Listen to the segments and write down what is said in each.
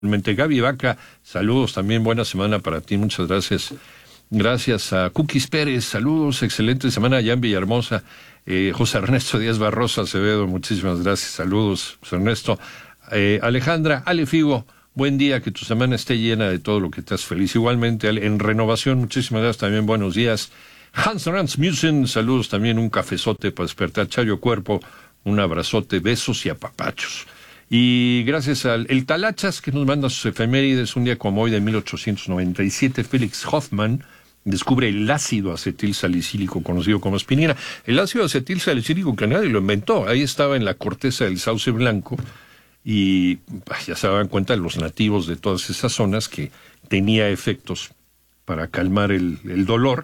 Gaby Vaca, saludos también, buena semana para ti, muchas gracias. Gracias a Cookies Pérez, saludos, excelente semana allá en Villahermosa. José Ernesto Díaz Barroso Acevedo, muchísimas gracias, saludos, José Ernesto. Alejandra, Ale Figo, buen día, que tu semana esté llena de todo lo que te hace feliz. Igualmente, en Renovación, muchísimas gracias también, buenos días. Hans Ransmussen, saludos también, un cafezote para despertar Chayo Cuerpo, un abrazote, besos y apapachos. Y gracias al el Talachas, que nos manda sus efemérides, un día como hoy de 1897, Felix Hoffmann descubre el ácido acetil salicílico, conocido como aspirina. El ácido acetil salicílico que nadie lo inventó, ahí estaba en la corteza del sauce blanco, y ya se daban cuenta los nativos de todas esas zonas que tenía efectos para calmar el dolor,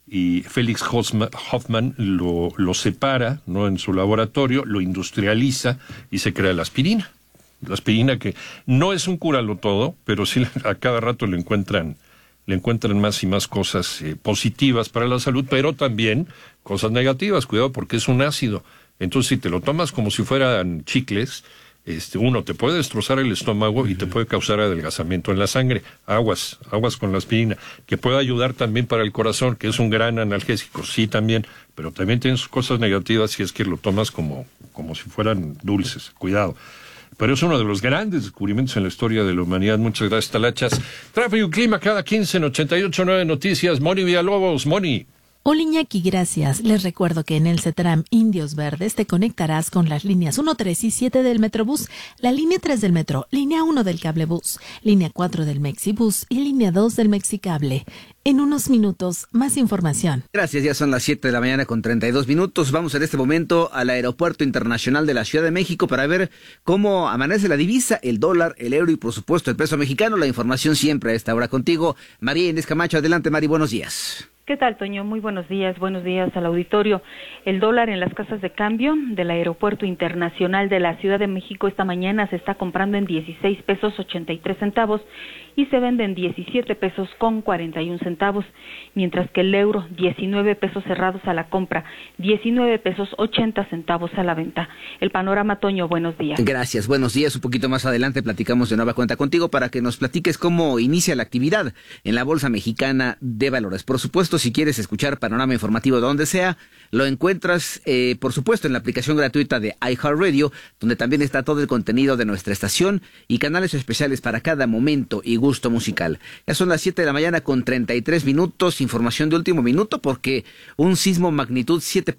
y Felix Hoffmann lo separa, ¿no?, en su laboratorio, lo industrializa y se crea la aspirina. La aspirina que no es un cúralo todo, pero sí a cada rato le encuentran más y más cosas positivas para la salud, pero también cosas negativas. Cuidado, porque es un ácido. Entonces, si te lo tomas como si fueran chicles, uno, te puede destrozar el estómago y te puede causar adelgazamiento en la sangre. Aguas con la aspirina, que puede ayudar también para el corazón, que es un gran analgésico, sí también, pero también tiene sus cosas negativas si es que lo tomas como si fueran dulces. Cuidado. Pero es uno de los grandes descubrimientos en la historia de la humanidad. Muchas gracias, Talachas. Tráfico y clima cada 15 en 88.9 Noticias. Moni Villalobos, Moni. Hola Iñaki, gracias. Les recuerdo que en el CETRAM Indios Verdes te conectarás con las líneas 1, 3 y 7 del Metrobús, la línea 3 del Metro, línea 1 del Cablebús, línea 4 del Mexibús y línea 2 del Mexicable. En unos minutos, más información. Gracias, ya son las 7 de la mañana con 32 minutos. Vamos en este momento al Aeropuerto Internacional de la Ciudad de México para ver cómo amanece la divisa, el dólar, el euro y por supuesto el peso mexicano. La información siempre a esta hora contigo. María Inés Camacho, adelante Mari, buenos días. ¿Qué tal, Toño? Muy buenos días al auditorio. El dólar en las casas de cambio del Aeropuerto Internacional de la Ciudad de México esta mañana se está comprando en 16 pesos 83 centavos y se vende en 17 pesos con 41 centavos, mientras que el euro 19 pesos cerrados a la compra, 19 pesos 80 centavos a la venta. El panorama, Toño, buenos días. Gracias, buenos días. Un poquito más adelante platicamos de nueva cuenta contigo para que nos platiques cómo inicia la actividad en la Bolsa Mexicana de Valores. Por supuesto, si quieres escuchar panorama informativo donde sea, lo encuentras, por supuesto, en la aplicación gratuita de iHeartRadio, donde también está todo el contenido de nuestra estación y canales especiales para cada momento y gusto musical. Ya son las 7 de la mañana con 33 minutos, información de último minuto, porque un sismo magnitud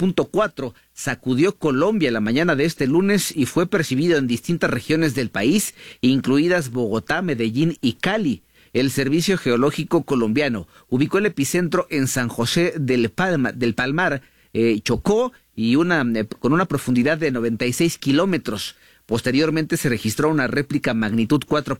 7.4 sacudió Colombia la mañana de este lunes y fue percibido en distintas regiones del país, incluidas Bogotá, Medellín y Cali. El Servicio Geológico Colombiano ubicó el epicentro en San José del Palmar, Chocó, y con una profundidad de 96 kilómetros. Posteriormente se registró una réplica magnitud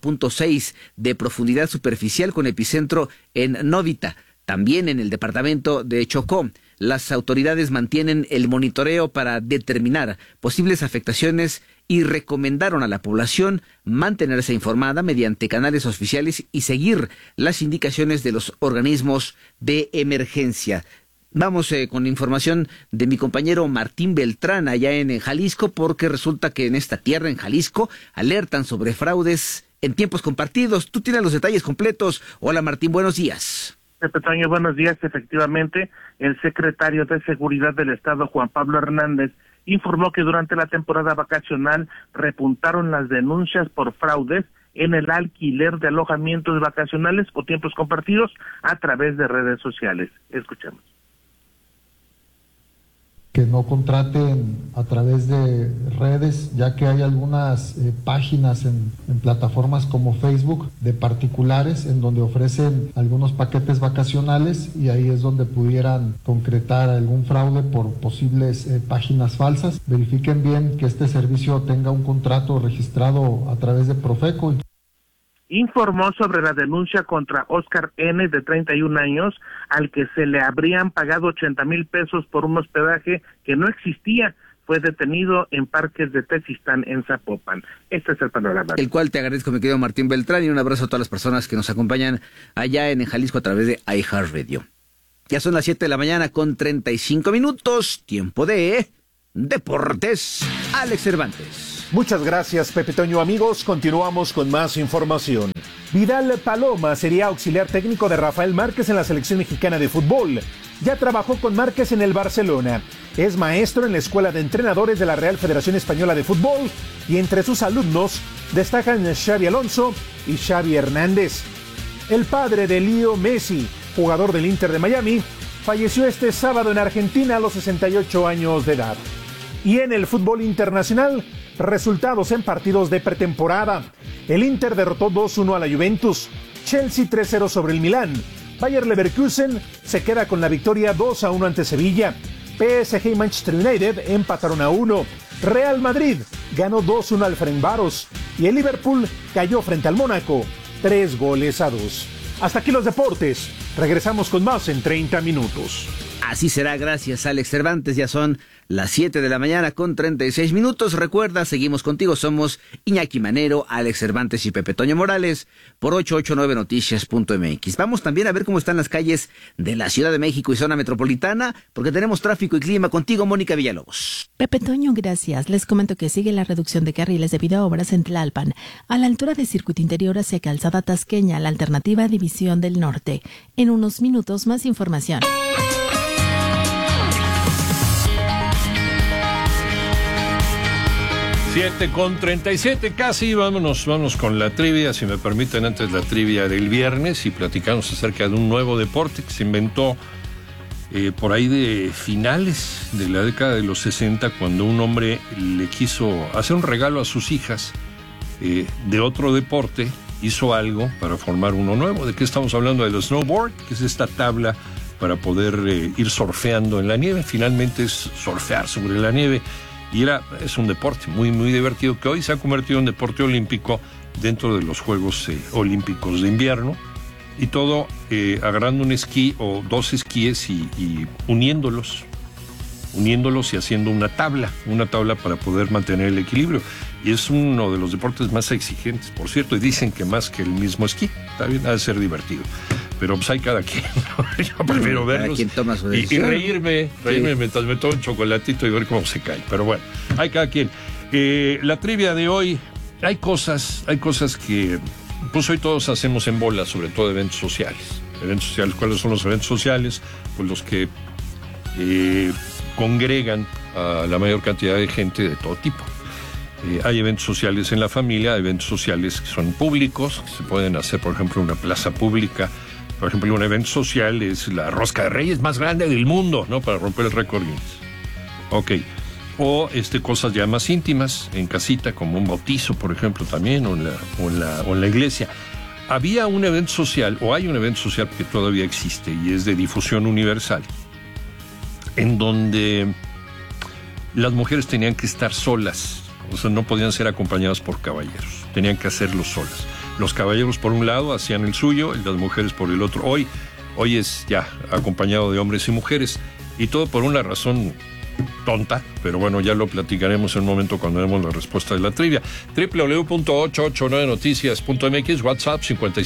4.6 de profundidad superficial con epicentro en Novita, también en el departamento de Chocó. Las autoridades mantienen el monitoreo para determinar posibles afectaciones y recomendaron a la población mantenerse informada mediante canales oficiales y seguir las indicaciones de los organismos de emergencia. Vamos con información de mi compañero Martín Beltrán allá en Jalisco, porque resulta que en esta tierra, en Jalisco, alertan sobre fraudes en tiempos compartidos. Tú tienes los detalles completos. Hola Martín, buenos días. Toño, buenos días. Efectivamente, el secretario de Seguridad del Estado, Juan Pablo Hernández, informó que durante la temporada vacacional repuntaron las denuncias por fraudes en el alquiler de alojamientos vacacionales o tiempos compartidos a través de redes sociales. Escuchemos. Que no contraten a través de redes, ya que hay algunas páginas en plataformas como Facebook de particulares en donde ofrecen algunos paquetes vacacionales, y ahí es donde pudieran concretar algún fraude por posibles páginas falsas. Verifiquen bien que este servicio tenga un contrato registrado a través de Profeco. Informó sobre la denuncia contra Oscar N., de 31 años, al que se le habrían pagado 80,000 pesos por un hospedaje que no existía. Fue detenido en Parques de Tezistán, en Zapopan. Este es el panorama. El cual te agradezco, mi querido Martín Beltrán, y un abrazo a todas las personas que nos acompañan allá en Jalisco a través de iHeartRadio. Ya son las 7 de la mañana con 35 minutos, tiempo de Deportes. Alex Cervantes. Muchas gracias, Pepe Toño. Amigos, continuamos con más información. Vidal Paloma sería auxiliar técnico de Rafael Márquez en la selección mexicana de fútbol. Ya trabajó con Márquez en el Barcelona. Es maestro en la Escuela de Entrenadores de la Real Federación Española de Fútbol y entre sus alumnos destacan Xavi Alonso y Xavi Hernández. El padre de Leo Messi, jugador del Inter de Miami, falleció este sábado en Argentina a los 68 años de edad. Y en el fútbol internacional, resultados en partidos de pretemporada. El Inter derrotó 2-1 a la Juventus, Chelsea 3-0 sobre el Milán, Bayer Leverkusen se queda con la victoria 2-1 ante Sevilla, PSG y Manchester United empataron a 1, Real Madrid ganó 2-1 al Ferencváros y el Liverpool cayó frente al Mónaco 3-2. Hasta aquí los deportes, regresamos con más en 30 minutos. Así será, gracias Alex Cervantes, ya son las 7 de la mañana con 36 minutos. Recuerda, seguimos contigo, somos Iñaki Manero, Alex Cervantes y Pepe Toño Morales por 889noticias.mx. Vamos también a ver cómo están las calles de la Ciudad de México y zona metropolitana, porque tenemos tráfico y clima contigo, Mónica Villalobos. Pepe Toño, gracias. Les comento que sigue la reducción de carriles debido a obras en Tlalpan, a la altura de Circuito Interior hacia Calzada Tasqueña, la alternativa División del Norte. En unos minutos más información. 7:37 casi, vámonos con la trivia, si me permiten, antes la trivia del viernes, y platicamos acerca de un nuevo deporte que se inventó por ahí de finales de la década de los 60, cuando un hombre le quiso hacer un regalo a sus hijas de otro deporte, hizo algo para formar uno nuevo. ¿De qué estamos hablando? Del snowboard, que es esta tabla para poder ir surfeando en la nieve. Finalmente es surfear sobre la nieve. Y es un deporte muy, muy divertido que hoy se ha convertido en deporte olímpico dentro de los Juegos Olímpicos de Invierno. Y todo agarrando un esquí o dos esquíes y uniéndolos y haciendo una tabla para poder mantener el equilibrio. Y es uno de los deportes más exigentes, por cierto, y dicen que más que el mismo esquí. Está bien, ha de ser divertido. Pero pues hay cada quien, ¿no? Yo prefiero verlos y reírme mientras me tomo un chocolatito y ver cómo se cae. Pero bueno, hay cada quien. La trivia de hoy, hay cosas que pues hoy todos hacemos en bola, sobre todo eventos sociales. ¿Cuáles son los eventos sociales? Pues los que congregan a la mayor cantidad de gente de todo tipo. Hay eventos sociales en la familia, hay eventos sociales que son públicos, que se pueden hacer, por ejemplo, en una plaza pública. Por ejemplo, un evento social es la rosca de Reyes más grande del mundo, ¿no? Para romper el récord Guinness. Ok. O cosas ya más íntimas, en casita, como un bautizo, por ejemplo, también, o en la iglesia. Había un evento social, o hay un evento social que todavía existe, y es de difusión universal, en donde las mujeres tenían que estar solas, o sea, no podían ser acompañadas por caballeros, tenían que hacerlo solas. Los caballeros por un lado hacían el suyo y las mujeres por el otro. Hoy es ya acompañado de hombres y mujeres, y todo por una razón tonta, pero bueno, ya lo platicaremos en un momento cuando demos la respuesta de la trivia. www.889noticias.mx, WhatsApp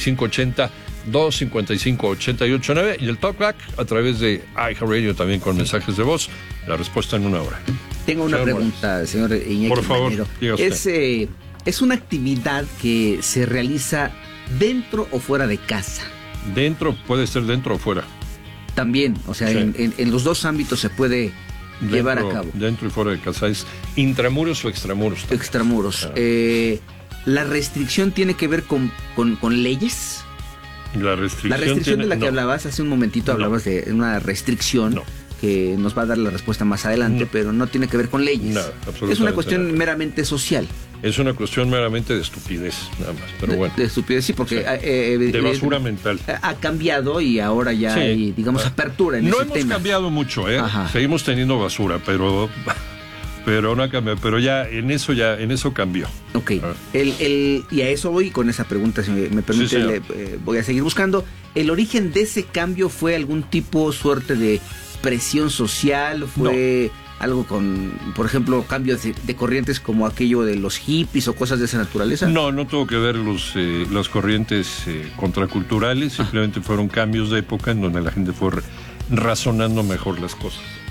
5580-255-889 y el Talkback a través de iHeartRadio también con mensajes de voz. La respuesta en una hora. Tengo una pregunta, señor Iñaki. Por favor, diga usted. ¿Es una actividad que se realiza dentro o fuera de casa? Dentro, puede ser dentro o fuera. También, o sea, sí. en los dos ámbitos se puede llevar a cabo. Dentro y fuera de casa. ¿Es intramuros o extramuros? También. Extramuros. ¿La restricción tiene que ver con leyes? La restricción de la que hablabas hace un momentito, hablabas de una restricción que nos va a dar la respuesta más adelante, pero no tiene que ver con leyes. Nada, absolutamente. Es una cuestión meramente social. Es una cuestión meramente de estupidez, nada más, pero bueno. De estupidez, sí, porque... de basura mental. Ha cambiado y ahora ya hay, digamos, apertura en ese tema. No hemos cambiado mucho, ¿eh? Ajá. Seguimos teniendo basura, pero no ha cambiado, pero ya en eso cambió. Ok. Y a eso voy con esa pregunta, si me permite, voy a seguir buscando. ¿El origen de ese cambio fue algún tipo, suerte de presión social? ¿Fue algo con, por ejemplo, cambios de corrientes como aquello de los hippies o cosas de esa naturaleza? No tuvo que ver las corrientes contraculturales, simplemente fueron cambios de época en donde la gente fue razonando mejor las cosas.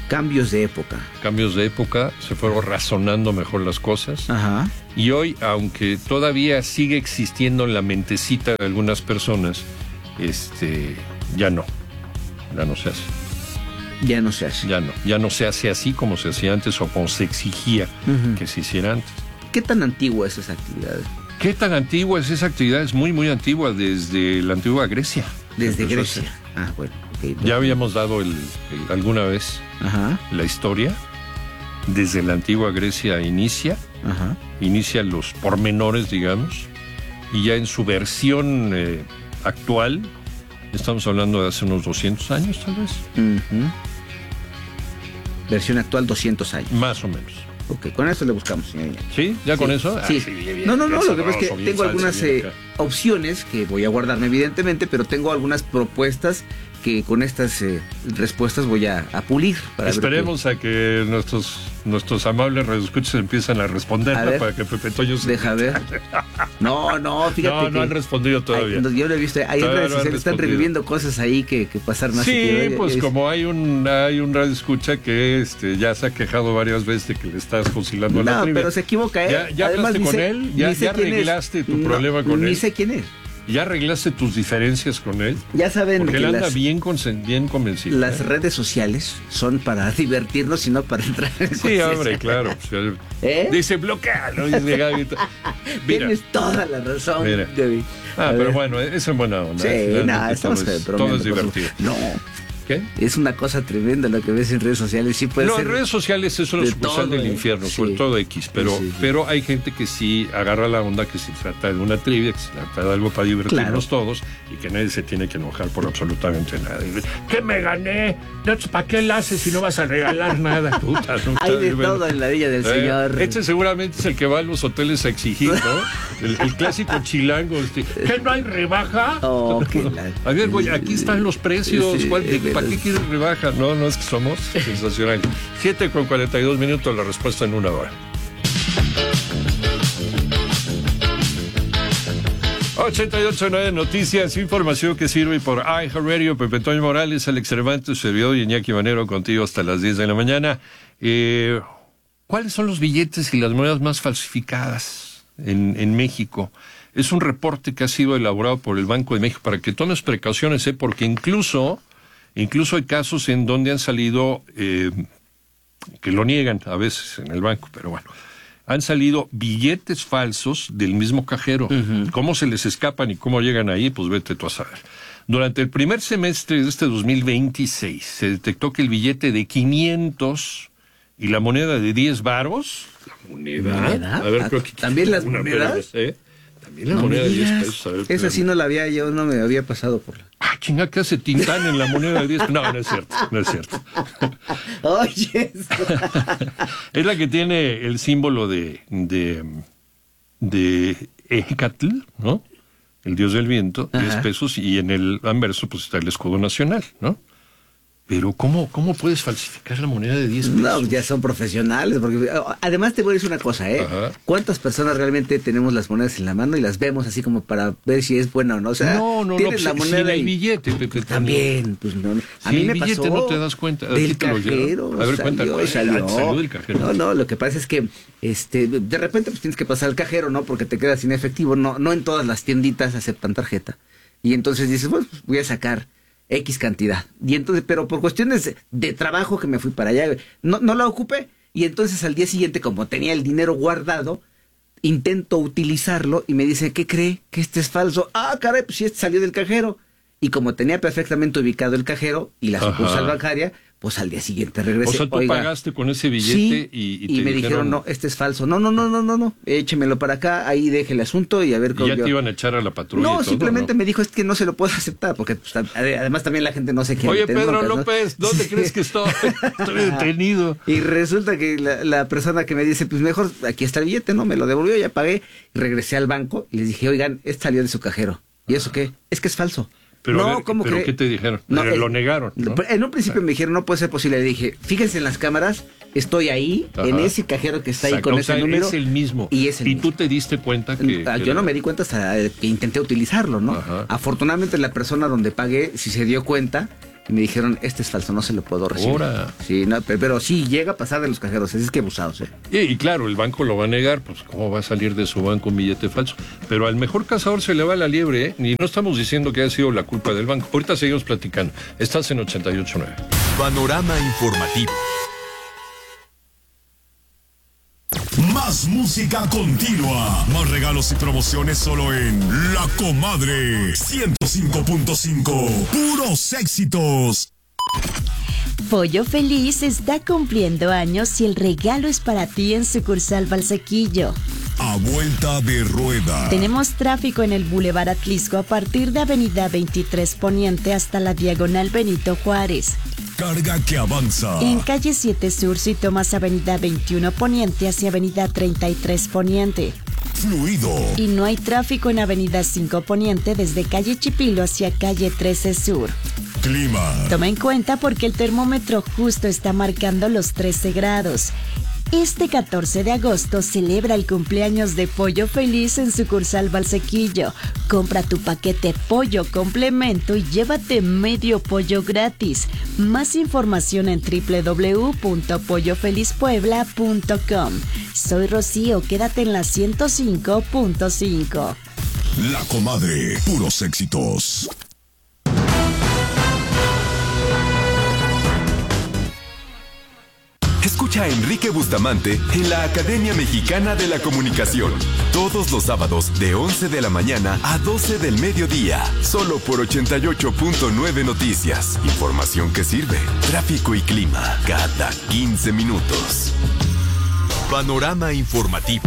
Cambios de época. Se fueron razonando mejor las cosas. Ajá. Y hoy, aunque todavía sigue existiendo en la mentecita de algunas personas, ya no se hace. Ya no se hace. Ya no se hace así como se hacía antes o como se exigía que se hiciera antes. ¿Qué tan antigua es esa actividad? ¿Qué tan antigua es esa actividad? Es muy, muy antigua, desde la antigua Grecia. Desde Grecia. Ah, bueno. Okay, ya habíamos dado alguna vez la historia. Desde la antigua Grecia inicia los pormenores, digamos, y ya en su versión actual, estamos hablando de hace unos 200 años, tal vez. Versión actual, 200 años. Más o menos. Ok, con eso le buscamos, señor. ¿Sí? ¿Ya con eso? Sí. Bien, no, lo que pasa es que tengo algunas opciones que voy a guardarme, evidentemente, pero tengo algunas propuestas que con estas respuestas voy a pulir. Esperemos a que nuestros amables radioescuchas empiezan a responder, para que Pepe Toño se... Deja ver. No, fíjate. No han respondido todavía. Yo lo he visto. Hay redes sociales que están reviviendo cosas ahí que pasaron hace tiempo. Sí, pues como hay un radioescucha que ya se ha quejado varias veces de que le estás fusilando a la trivia. No, pero se equivoca, ¿Ya hablaste con él? ¿Ya arreglaste tu problema con él? Ni sé quién es. ¿Ya arreglaste tus diferencias con él? Ya saben porque que él anda bien convencido. Las redes sociales son para divertirnos y no para entrar en sí, hombre, claro. Dice, bloquealo, dice Gaby. Tienes toda la razón, Gaby. Pero bueno, es en buena onda. Sí, estamos todo es divertido. No. ¿Qué? Es una cosa tremenda lo que ves en redes sociales. Sí puede ser en redes sociales es una sucursal del infierno, sobre todo X, pero hay gente que sí agarra la onda, que se trata de una trivia, que se trata de algo para divertirnos todos y que nadie se tiene que enojar por absolutamente nada. ¿Qué me gané? ¿Para qué la haces si no vas a regalar nada? Puta, hay de todo en la Villa del Señor. Este seguramente es el que va a los hoteles a exigir, ¿no? el clásico chilango. ¿Qué no hay rebaja? A ver, güey, aquí están los precios. ¿Para qué quieres rebaja? No, es que somos sensacionales. 7:42, la respuesta en una hora. 88.9 Noticias, información que sirve por iHeartRadio. Pepe Toño Morales, Alex Cervantes, servidor y Iñaki Manero contigo hasta las 10 de la mañana. ¿Cuáles son los billetes y las monedas más falsificadas en México? Es un reporte que ha sido elaborado por el Banco de México para que tomes precauciones, porque incluso hay casos en donde han salido, que lo niegan a veces en el banco, pero bueno, han salido billetes falsos del mismo cajero. ¿Cómo se les escapan y cómo llegan ahí? Pues vete tú a saber. Durante el primer semestre de este 2026 se detectó que el billete de 500 y la moneda de 10 varos... ¿La moneda? A ver, creo que... ¿También las monedas? También la moneda de 10 pesos. A ver, esa sí no la había, yo no me había pasado por la... Chinga, ¿qué hace Tintán en la moneda de 10? No es cierto. Oye, es la que tiene el símbolo de Ejecatl, ¿no? El dios del viento, 10 pesos, y en el anverso pues está el escudo nacional, ¿no? Pero ¿cómo puedes falsificar la moneda de 10 pesos? No, ya son profesionales, porque además te voy a decir una cosa, ¿cuántas personas realmente tenemos las monedas en la mano y las vemos así como para ver si es buena o no? O sea, tienes la moneda y el billete, Pepe. También, pues no. A mí me pasó. El billete no te das cuenta. Del cajero. A ver, cuéntame. Salió del cajero. No, lo que pasa es que de repente pues tienes que pasar al cajero, ¿no? Porque te quedas sin efectivo. No en todas las tienditas aceptan tarjeta. Y entonces dices, bueno, pues voy a sacar X cantidad. Y entonces, pero por cuestiones de trabajo que me fui para allá, no la ocupé. Y entonces al día siguiente, como tenía el dinero guardado, intento utilizarlo y me dice, ¿qué cree? Que este es falso. Caray, pues si este salió del cajero. Y como tenía perfectamente ubicado el cajero y la sucursal bancaria, pues al día siguiente regresé. O sea, tú pagaste con ese billete y me dijeron, no, este es falso. No, échemelo para acá, ahí deje el asunto y a ver cómo. ¿Y ya te iban a echar a la patrulla? No, simplemente me dijo, es que no se lo puedo aceptar, porque pues, además también la gente no se quiere. Oye, Pedro López, ¿no? ¿Dónde crees que estoy? Estoy detenido. Y resulta que la persona que me dice, pues mejor, aquí está el billete, ¿no? Me lo devolvió, ya pagué, regresé al banco y les dije, oigan, este salió de su cajero. ¿Y eso qué? Es que es falso. Pero ¿qué te dijeron? Lo negaron, ¿no? En un principio me dijeron, no puede ser posible. Le dije, fíjense en las cámaras, estoy ahí, en ese cajero que está ahí con ese número. Es el mismo. Y tú te diste cuenta que... Yo no me di cuenta hasta que intenté utilizarlo, ¿no? Afortunadamente la persona donde pagué, si se dio cuenta, y me dijeron, este es falso, no se lo puedo recibir. Ahora. Sí, no, pero sí llega a pasar de los cajeros, así es que abusados. Y claro, el banco lo va a negar, pues cómo va a salir de su banco un billete falso. Pero al mejor cazador se le va la liebre, ¿eh? Y no estamos diciendo que haya sido la culpa del banco. Ahorita seguimos platicando. Estás en 88.9. Panorama informativo. Más música continua. Más regalos y promociones solo en La Comadre 105.5. Puros éxitos. Pollo Feliz está cumpliendo años y el regalo es para ti en sucursal Valsequillo. A vuelta de rueda. Tenemos tráfico en el Boulevard Atlisco a partir de Avenida 23 Poniente hasta la Diagonal Benito Juárez. Carga que avanza. En calle 7 Sur si tomas Avenida 21 Poniente hacia Avenida 33 Poniente. Fluido. Y no hay tráfico en Avenida 5 Poniente desde calle Chipilo hacia calle 13 Sur. Clima. Toma en cuenta porque el termómetro justo está marcando los 13 grados. Este 14 de agosto celebra el cumpleaños de Pollo Feliz en sucursal Valsequillo. Compra tu paquete pollo complemento y llévate medio pollo gratis. Más información en www.pollofelizpuebla.com. Soy Rocío, quédate en la 105.5. La Comadre, puros éxitos. Escucha a Enrique Bustamante en la Academia Mexicana de la Comunicación. Todos los sábados de 11 de la mañana a 12 del mediodía. Solo por 88.9 Noticias. Información que sirve. Tráfico y clima cada 15 minutos. Panorama informativo.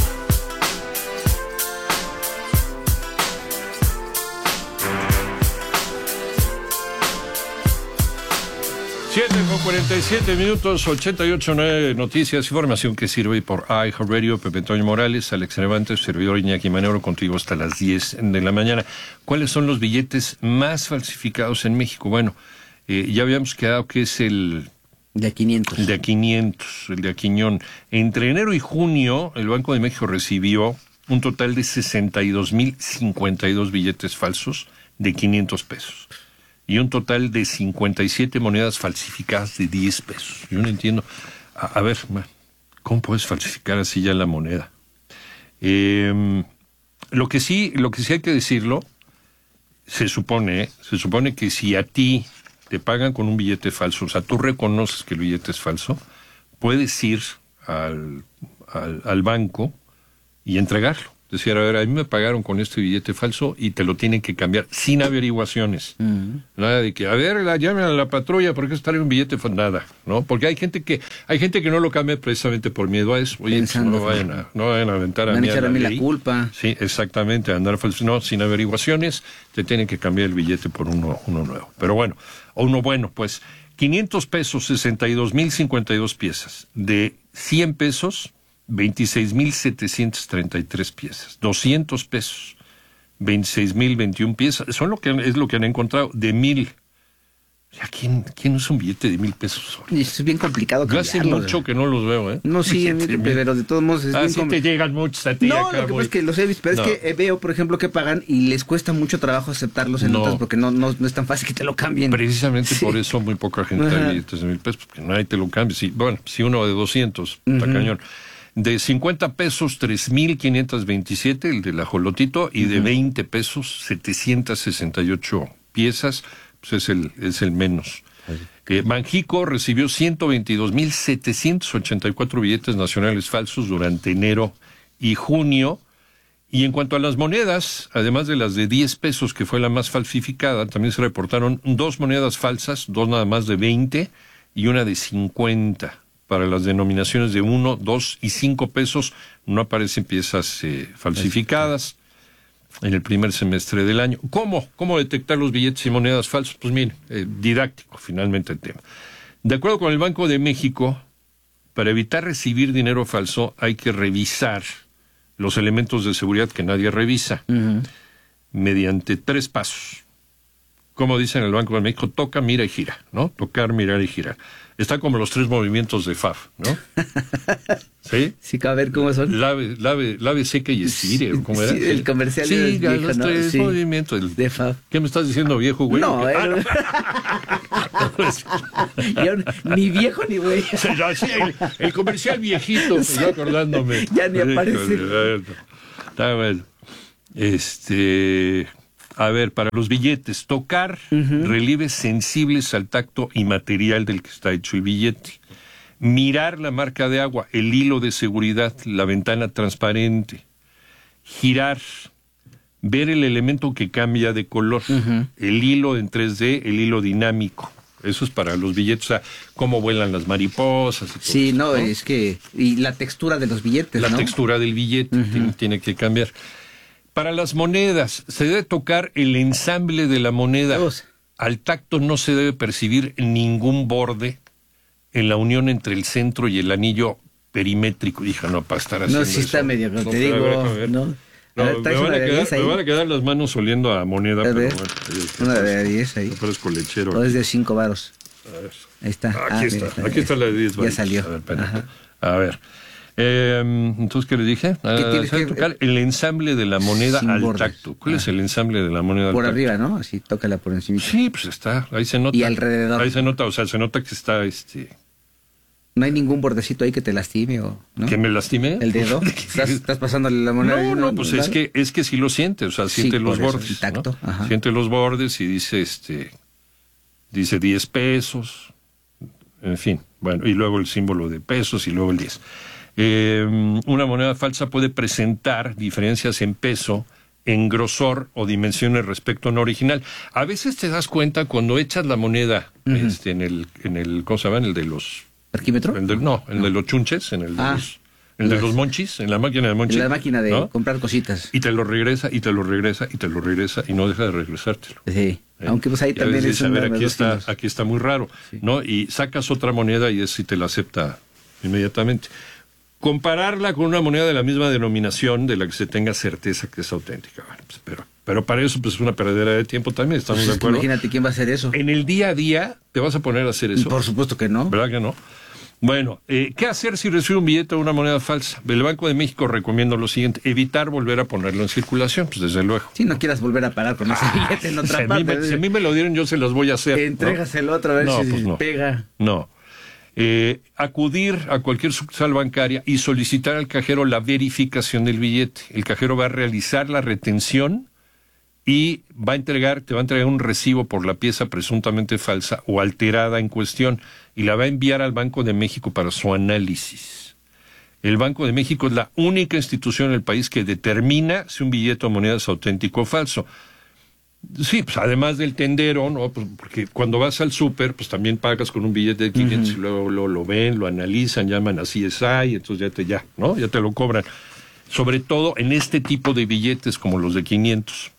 7:47, 88.9 Noticias, información que sirve por iHeartRadio. Pepe Toño Morales, Alex Cervantes, servidor Iñaki Manero, contigo hasta las 10 de la mañana. ¿Cuáles son los billetes más falsificados en México? Bueno, ya habíamos quedado que es el de a 500. El de a 500, el de Aquiñón. Entre enero y junio, el Banco de México recibió un total de 62,052 billetes falsos de 500 pesos. Y un total de 57 monedas falsificadas de 10 pesos. Yo no entiendo. A ver, ¿cómo puedes falsificar así ya la moneda? Lo que sí hay que decirlo, se supone que si a ti te pagan con un billete falso, o sea, tú reconoces que el billete es falso, puedes ir al banco y entregarlo. Decir, a ver, a mí me pagaron con este billete falso y te lo tienen que cambiar sin averiguaciones. Nada de que, a ver, llamen a la patrulla porque es un billete falso. Nada, ¿no? Porque hay gente que no lo cambia precisamente por miedo a eso. Oye, pensando, no vayan a aventar a mí la culpa. Sí, exactamente, andar falso. No, sin averiguaciones te tienen que cambiar el billete por uno nuevo. Pero bueno, pues 500 pesos, 62,052 piezas. De 100 pesos, 26,733 piezas. 200 pesos, 26,021 piezas. Es lo que han encontrado. De 1,000. Ya, ¿quién usa un billete de 1,000 pesos? Es bien complicado. Yo hace mucho que no los veo, ¿eh? No, sí, pero de todos modos es bien complicado. Te llegan muchos a ti. No, lo que pasa es que los he visto, pero es que veo, por ejemplo, que pagan y les cuesta mucho trabajo aceptarlos en notas porque no es tan fácil que te lo cambien. Precisamente por eso muy poca gente da billetes de 1,000 pesos, porque nadie te lo cambia. Sí, bueno, si uno de 200, está cañón. De 50 pesos, 3,527, el del ajolotito, y de 20 pesos, 768 piezas, pues es el menos. Banjico recibió 122,784 billetes nacionales falsos durante enero y junio. Y en cuanto a las monedas, además de las de 10 pesos, que fue la más falsificada, también se reportaron 2 monedas falsas, 2 nada más de 20 y una de 50. Para las denominaciones de 1, 2 y 5 pesos no aparecen piezas falsificadas en el primer semestre del año. ¿Cómo detectar los billetes y monedas falsos? Pues miren, didáctico finalmente el tema. De acuerdo con el Banco de México, para evitar recibir dinero falso hay que revisar los elementos de seguridad que nadie revisa mediante 3 pasos. Como dicen en el Banco de México, toca, mira y gira, ¿no? Tocar, mirar y girar. Está como los 3 movimientos de FAF, ¿no? ¿Sí? Sí, a ver cómo son. Lave, seca y estire, ¿cómo era? Sí, el comercial sí, viejo, los 3 movimientos de FAF. ¿Qué me estás diciendo, viejo, güey? No, Yo, ni viejo ni güey. Sí, el comercial viejito, pues, yo acordándome. Ya ni aparece. Está bueno. A ver, para los billetes, tocar relieves sensibles al tacto y material del que está hecho el billete. Mirar la marca de agua, el hilo de seguridad, la ventana transparente. Girar, ver el elemento que cambia de color, el hilo en 3D, el hilo dinámico. Eso es para los billetes, o sea, cómo vuelan las mariposas. Y todo sí, eso, ¿no? Es que... Y la textura de los billetes, la ¿no? textura del billete tiene que cambiar. Para las monedas, se debe tocar el ensamble de la moneda. Al tacto no se debe percibir ningún borde en la unión entre el centro y el anillo perimétrico. Hija, no, para estar haciendo no, sí está eso. medio, No, te digo, a ver. ¿no? No, A ver, me van a quedar las manos oliendo a moneda, a ver, pero bueno. una de 10 ahí. No parezco lechero. O es de 5 varos. A ver. Ahí está. Aquí está. Aquí está la de 10 varos. Ya salió. A ver, espera. A ver. Entonces, ¿qué le dije? Tienes que tocar el ensamble de la moneda al bordes. tacto. ¿Cuál es el ensamble de la moneda al Por tacto? arriba, ¿no? Así, tócala por encima. Sí, pues está. Ahí se nota. Y alrededor. Ahí se nota, o sea, se nota que está No hay ningún bordecito ahí que te lastime o... ¿no? ¿Que me lastime? ¿El dedo? ¿Estás pasándole la moneda? No, pues es que sí lo siente, o sea, siente Sí, los por eso, bordes. el tacto, ¿no? ajá. Siente los bordes y dice, dice 10 pesos, en fin, bueno, y luego el símbolo de pesos y luego el 10. Una moneda falsa puede presentar diferencias en peso, en grosor o dimensiones respecto a una original. A veces te das cuenta cuando echas la moneda en el ¿cómo se llama? En el de los... ¿Parquímetro? El de los chunches, en el de los monchis, en la máquina de monchis. En la máquina de ¿no? comprar cositas. Y te lo regresa, y te lo regresa, y te lo regresa, y no deja de regresártelo. Sí, aunque pues ahí Y a también veces es un... dice, a ver, aquí está muy raro, ¿no? Y sacas otra moneda y es si te la acepta inmediatamente. Compararla con una moneda de la misma denominación de la que se tenga certeza que es auténtica. Bueno, pues, pero para eso pues es una perdedera de tiempo también, ¿estamos de acuerdo? Imagínate quién va a hacer eso. En el día a día, ¿te vas a poner a hacer eso? Por supuesto que no. ¿Verdad que no? Bueno, ¿qué hacer si recibe un billete o una moneda falsa? El Banco de México recomienda lo siguiente: evitar volver a ponerlo en circulación, pues desde luego. Si no quieras volver a pagar con ese billete en otra si parte. a mí me lo dieron, yo se los voy a hacer. Entrégaselo otra vez si pega. No. Acudir a cualquier sucursal bancaria y solicitar al cajero la verificación del billete. El cajero va a realizar la retención y te va a entregar un recibo por la pieza presuntamente falsa o alterada en cuestión y la va a enviar al Banco de México para su análisis. El Banco de México es la única institución en el país que determina si un billete o moneda es auténtico o falso. Sí, pues además del tendero, ¿no? Pues porque cuando vas al súper, pues también pagas con un billete de 500 y luego lo ven, lo analizan, llaman a CSI, entonces ya te lo cobran. Sobre todo en este tipo de billetes como los de 500.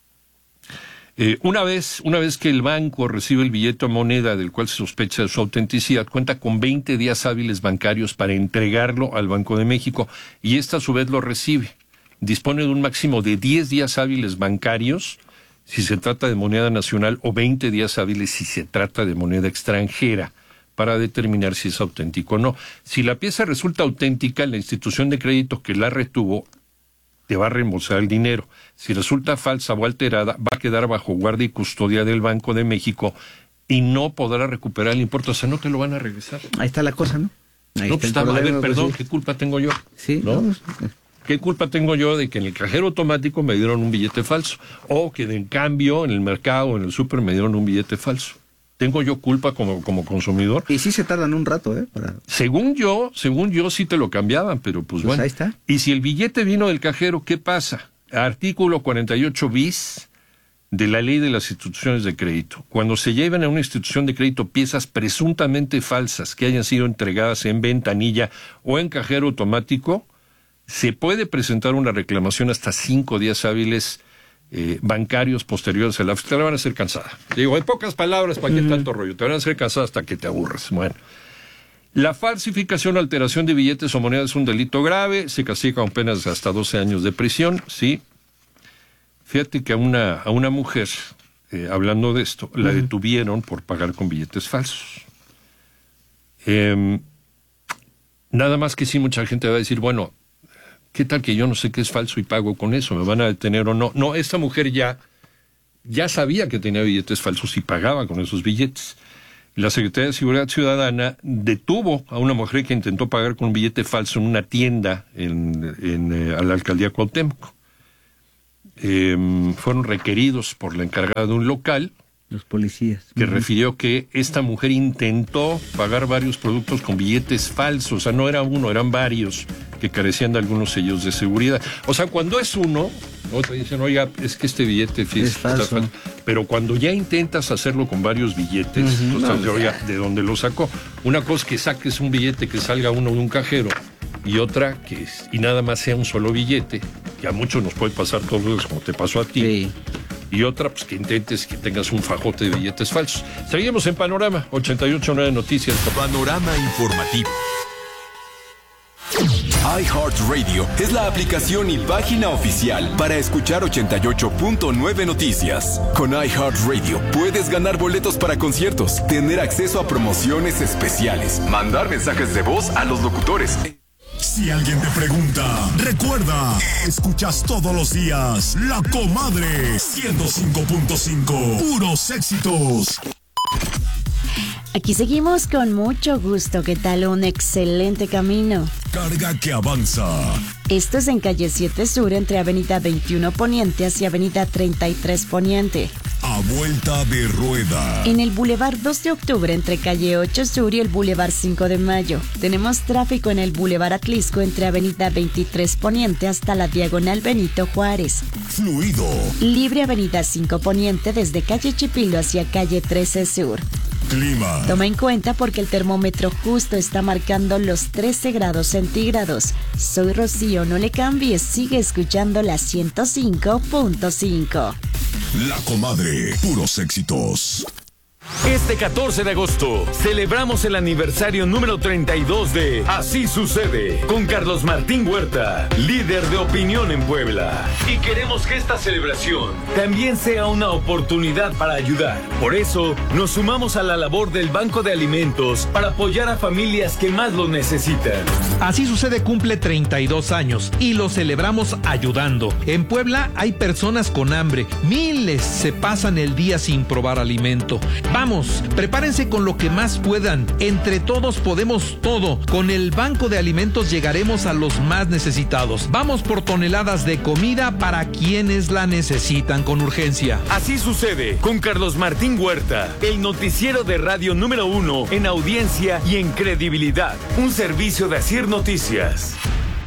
Una vez que el banco recibe el billete o moneda del cual se sospecha de su autenticidad, cuenta con 20 días hábiles bancarios para entregarlo al Banco de México y ésta a su vez lo recibe. Dispone de un máximo de 10 días hábiles bancarios si se trata de moneda nacional o 20 días hábiles si se trata de moneda extranjera para determinar si es auténtico o no. Si la pieza resulta auténtica, la institución de crédito que la retuvo te va a reembolsar el dinero. Si resulta falsa o alterada, va a quedar bajo guardia y custodia del Banco de México y no podrá recuperar el importe, o sea, no te lo van a regresar. Ahí está la cosa, ¿no? Ahí no, está pues está, a ver, perdón, pues, ¿qué culpa tengo yo? Sí, ¿no? ¿Qué culpa tengo yo de que en el cajero automático me dieron un billete falso? O que en cambio en el mercado o en el súper me dieron un billete falso. ¿Tengo yo culpa como consumidor? Y sí se tardan un rato, para... Según yo sí te lo cambiaban, pero pues bueno. Ahí está. Y si el billete vino del cajero, ¿qué pasa? Artículo 48 bis de la Ley de las Instituciones de Crédito. Cuando se llevan a una institución de crédito piezas presuntamente falsas que hayan sido entregadas en ventanilla o en cajero automático, se puede presentar una reclamación hasta 5 días hábiles bancarios posteriores a la fecha. Te la van a hacer cansada. Digo, en pocas palabras, ¿para qué tanto rollo? Te van a hacer cansada hasta que te aburres. Bueno. La falsificación o alteración de billetes o monedas es un delito grave, se castiga con penas de hasta 12 años de prisión, sí. Fíjate que a una mujer, hablando de esto, la detuvieron por pagar con billetes falsos. Nada más que sí, mucha gente va a decir, bueno, ¿qué tal que yo no sé qué es falso y pago con eso? ¿Me van a detener o no? No, esta mujer ya sabía que tenía billetes falsos y pagaba con esos billetes. La Secretaría de Seguridad Ciudadana detuvo a una mujer que intentó pagar con un billete falso en una tienda a la alcaldía Cuauhtémoc. Fueron requeridos por la encargada de un local, los policías, que refirió que esta mujer intentó pagar varios productos con billetes falsos. O sea, no era uno, eran varios que carecían de algunos sellos de seguridad. O sea, cuando es uno, otros dicen, oiga, es que este billete es falso. Pero cuando ya intentas hacerlo con varios billetes, entonces, oiga, ¿de dónde lo sacó? Una cosa es que saques un billete que salga uno de un cajero, y otra y nada más sea un solo billete, que a muchos nos puede pasar todos como te pasó a ti. Sí. Y otra, pues que intentes que tengas un fajote de billetes falsos. Seguimos en Panorama 88.9 Noticias. Panorama informativo. iHeartRadio es la aplicación y página oficial para escuchar 88.9 Noticias. Con iHeartRadio puedes ganar boletos para conciertos, tener acceso a promociones especiales, mandar mensajes de voz a los locutores. Si alguien te pregunta, recuerda, escuchas todos los días La Comadre 105.5, puros éxitos. Aquí seguimos con mucho gusto. ¿Qué tal? Un excelente camino. Carga que avanza. Esto es en calle 7 Sur, entre Avenida 21 Poniente hacia Avenida 33 Poniente. A vuelta de rueda. En el Boulevard 2 de Octubre, entre calle 8 Sur y el Boulevard 5 de Mayo. Tenemos tráfico en el Boulevard Atlisco, entre Avenida 23 Poniente hasta la Diagonal Benito Juárez. Fluido. Libre Avenida 5 Poniente desde calle Chipilo hacia calle 13 Sur. Clima. Toma en cuenta porque el termómetro justo está marcando los 13 grados centígrados. Soy Rocío, no le cambies, sigue escuchando la 105.5. La Comadre, puros éxitos. Este 14 de agosto celebramos el aniversario número 32 de Así Sucede con Carlos Martín Huerta, líder de opinión en Puebla. Y queremos que esta celebración también sea una oportunidad para ayudar. Por eso nos sumamos a la labor del Banco de Alimentos para apoyar a familias que más lo necesitan. Así Sucede cumple 32 años y lo celebramos ayudando. En Puebla hay personas con hambre, miles se pasan el día sin probar alimento. Vamos, prepárense con lo que más puedan. Entre todos podemos todo. Con el Banco de Alimentos llegaremos a los más necesitados. Vamos por toneladas de comida para quienes la necesitan con urgencia. Así Sucede con Carlos Martín Huerta, el noticiero de radio número 1 en audiencia y en credibilidad. Un servicio de Asir Noticias.